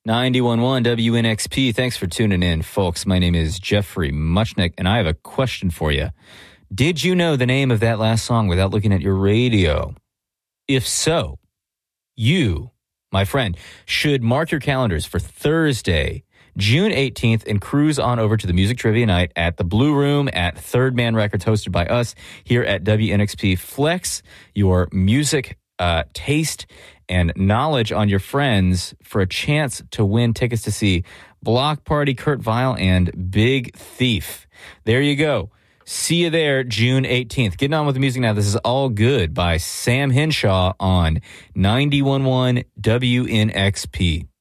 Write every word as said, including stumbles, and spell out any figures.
ninety-one point one W N X P. Thanks for tuning in, folks. My name is Jeffrey Muchnick, and I have a question for you. Did you know the name of that last song without looking at your radio? If so, you, my friend, should mark your calendars for Thursday, June eighteenth, and cruise on over to the Music Trivia Night at the Blue Room at Third Man Records, hosted by us here at W N X P. Flex your music uh, taste and knowledge on your friends for a chance to win tickets to see Block Party, Kurt Vile, and Big Thief. There you go. See you there, June eighteenth. Getting on with the music now. This is All Good by Sam Henshaw on ninety-one point one W N X P.